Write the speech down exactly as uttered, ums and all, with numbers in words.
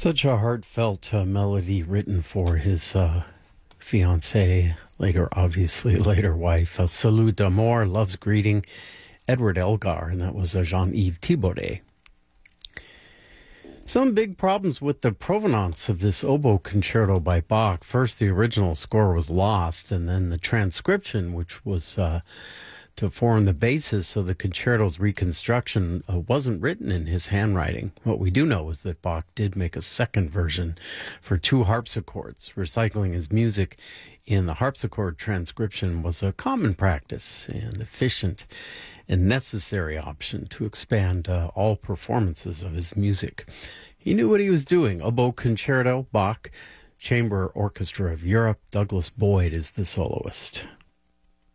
Such a heartfelt uh, melody written for his uh, fiancée, later, obviously, later wife. A Salut d'amour, Love's Greeting, Edward Elgar, and that was uh, Jean-Yves Thibaudet. Some big problems with the provenance of this oboe concerto by Bach. First, the original score was lost, and then the transcription, which was uh, to form the basis of the concerto's reconstruction, uh, wasn't written in his handwriting. What we do know is that Bach did make a second version for two harpsichords. Recycling his music in the harpsichord transcription was a common practice and efficient and necessary option to expand uh, all performances of his music. He knew what he was doing. Oboe Concerto, Bach, Chamber Orchestra of Europe. Douglas Boyd is the soloist.